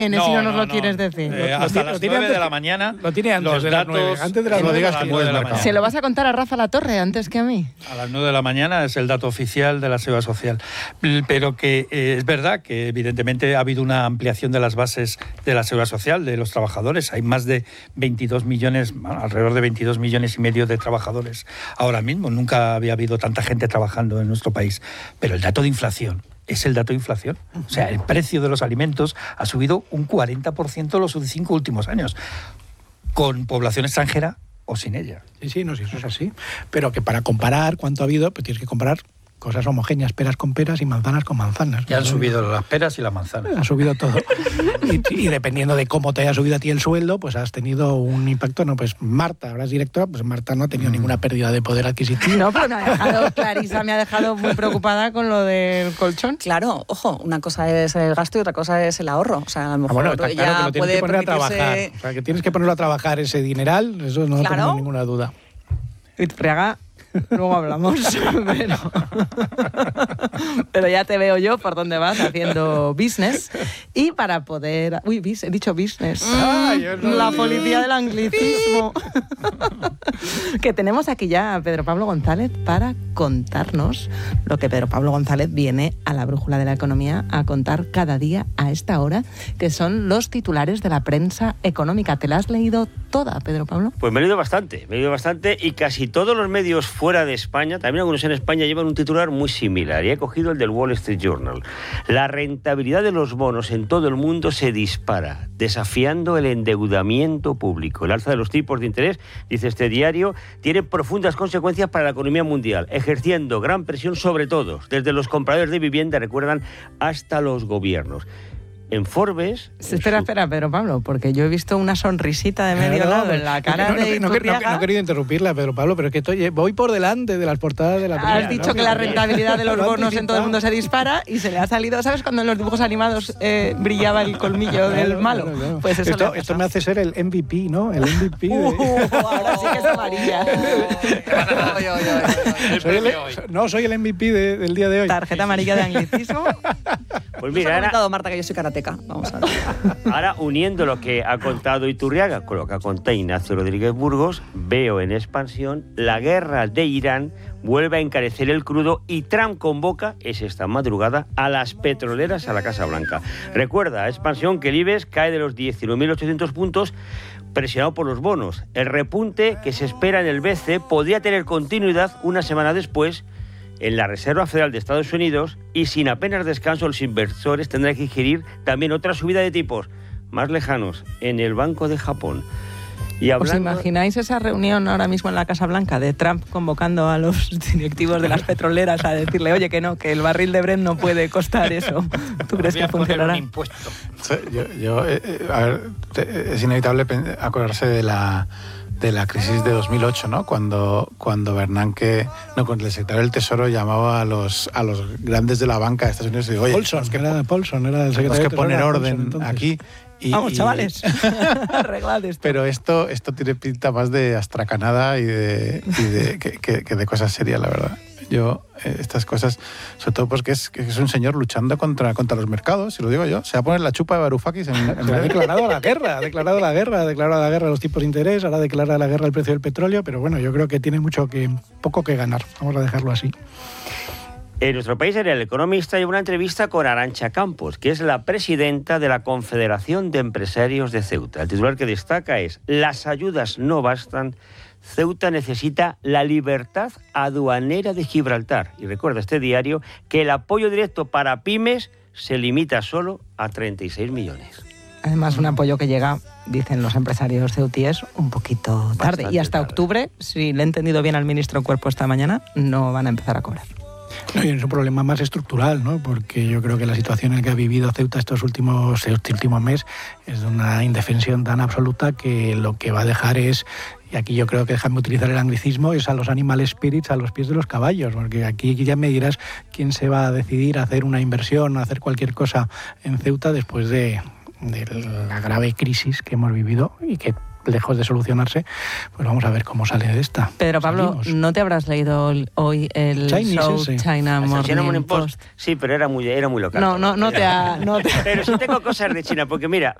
Enesi, no nos lo quieres decir. Hasta las 9 de la mañana. Lo tiene antes los de las datos, 9. Antes de las 9 digas que puedes marcar. ¿Se lo vas a contar a Rafa Latorre antes que a mí? A las 9 de la mañana es el dato oficial de la Seguridad Social. Pero que es verdad que evidentemente ha habido una ampliación de las bases de la Seguridad Social, de los trabajadores. Hay más de 22 millones, alrededor de 22 millones y medio de trabajadores ahora mismo. Nunca había habido tanta gente trabajando en nuestro país. Pero el dato de inflación es el dato de inflación. O sea, el precio de los alimentos ha subido un 40% en los 5 últimos años, con población extranjera o sin ella. Sí, no, sí, eso es así. Pero que para comparar cuánto ha habido, pues tienes que comparar cosas homogéneas, peras con peras y manzanas con manzanas. Ya han subido las peras y las manzanas. Ha subido todo. y dependiendo de cómo te haya subido a ti el sueldo, pues has tenido un impacto. No, pues Marta, ahora es directora, pues Marta no ha tenido ninguna pérdida de poder adquisitivo. No, pero Clarisa me ha dejado muy preocupada con lo del colchón. Claro, ojo, una cosa es el gasto y otra cosa es el ahorro. O sea, a lo mejor bueno, está claro que lo tienes que poner a trabajar. O sea, que tienes que ponerlo a trabajar ese dineral, eso no tengo ninguna duda. Iturriaga, luego hablamos, pero ya te veo yo por dónde vas haciendo business. Y para poder... Uy, he dicho business. La policía del anglicismo. Que tenemos aquí ya a Pedro Pablo González para contarnos lo que Pedro Pablo González viene a la Brújula de la Economía a contar cada día a esta hora, que son los titulares de la prensa económica. ¿Te la has leído toda, Pedro Pablo? Pues me he leído bastante y casi todos los medios fuera de España, también algunos en España, llevan un titular muy similar, y he cogido el del Wall Street Journal. La rentabilidad de los bonos en todo el mundo se dispara, desafiando el endeudamiento público. El alza de los tipos de interés, dice este diario, tiene profundas consecuencias para la economía mundial, ejerciendo gran presión sobre todos, desde los compradores de vivienda, recuerdan, hasta los gobiernos. En Forbes... Espera, Pedro Pablo, porque yo he visto una sonrisita de medio lado en la cara de Iturriaga. No he querido interrumpirla, Pedro Pablo, pero es que voy por delante de las portadas de la prensa. Has dicho que la rentabilidad de los bonos en todo el mundo se dispara y se le ha salido... ¿Sabes cuando en los dibujos animados brillaba el colmillo del malo? Claro. Pues esto me hace ser el MVP, ¿no? El MVP ahora sí que es amarilla. Soy el MVP del día de hoy. Tarjeta amarilla de anglicismo. Pues mira, ha comentado Marta que yo soy karateca. Vamos a ver. Ahora, uniendo lo que ha contado Iturriaga con lo que ha contado Ignacio Rodríguez Burgos, veo en expansión: la guerra de Irán vuelve a encarecer el crudo y Trump convoca, es esta madrugada, a las petroleras a la Casa Blanca. Recuerda, expansión, que el IBEX cae de los 19.800 puntos presionado por los bonos. El repunte que se espera en el BCE podría tener continuidad una semana después en la Reserva Federal de Estados Unidos, y sin apenas descanso los inversores tendrán que ingerir también otra subida de tipos más lejanos en el Banco de Japón. Y ¿Os imagináis esa reunión ahora mismo en la Casa Blanca de Trump convocando a los directivos de las petroleras a decirle, oye, que no, que el barril de Brent no puede costar eso? ¿Tú crees que funcionará? Es inevitable acordarse de la crisis de 2008, ¿no? Cuando Bernanke, cuando el secretario del Tesoro llamaba a los grandes de la banca de Estados Unidos y dijo, oye, Paulson era el secretario del Tesoro. Que poner orden aquí. Vamos, chavales, arreglad esto. Pero esto tiene pinta más de astracanada y que de cosas serias, la verdad. Yo, estas cosas, sobre todo porque es un señor luchando contra los mercados, si lo digo yo. Se va a poner la chupa de Varoufakis ha declarado la guerra a los tipos de interés, ahora declara la guerra al precio del petróleo, pero bueno, yo creo que tiene poco que ganar. Vamos a dejarlo así. En nuestro país, en El Economista, hay una entrevista con Arantxa Campos, que es la presidenta de la Confederación de Empresarios de Ceuta. El titular que destaca es: las ayudas no bastan, Ceuta necesita la libertad aduanera de Gibraltar. Y recuerda este diario que el apoyo directo para pymes se limita solo a 36 millones. Además, un apoyo que llega, dicen los empresarios ceutíes, un poquito tarde. Y hasta octubre, si le he entendido bien al ministro Cuerpo esta mañana, no van a empezar a cobrar. No, y es un problema más estructural, ¿no? Porque yo creo que la situación en que ha vivido Ceuta este último mes es de una indefensión tan absoluta que lo que va a dejar es, y aquí yo creo que déjame utilizar el anglicismo, es a los animal spirits a los pies de los caballos, porque aquí ya me dirás quién se va a decidir a hacer una inversión, a hacer cualquier cosa en Ceuta después de la grave crisis que hemos vivido y que lejos de solucionarse, pues vamos a ver cómo sale de esta. Pedro Pablo, Salimos. ¿no te habrás leído hoy el Chinese show ese. China Morning Post? Sí, pero era muy local. No te ha... Pero sí tengo cosas de China, porque mira,